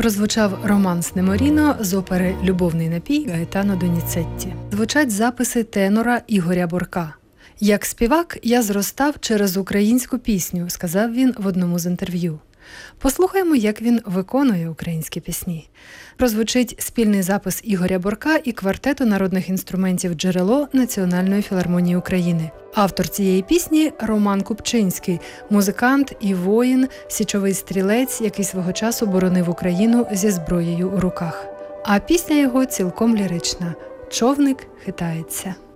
Прозвучав романс Неморіно з опери «Любовний напій» Гаетано Доніцетті. Звучать записи тенора Ігоря Борка. «Як співак я зростав через українську пісню», – сказав він в одному з інтерв'ю. Послухаємо, як він виконує українські пісні. Прозвучить спільний запис Ігоря Борка і квартету народних інструментів «Джерело» Національної філармонії України. Автор цієї пісні – Роман Купчинський, музикант і воїн, січовий стрілець, який свого часу боронив Україну зі зброєю у руках. А пісня його цілком лірична – «Човник хитається».